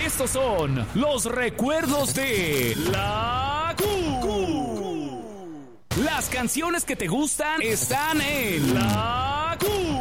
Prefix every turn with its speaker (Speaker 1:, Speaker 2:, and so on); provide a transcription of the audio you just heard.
Speaker 1: Estos son los recuerdos de la Q. Las canciones que te gustan están en la Q.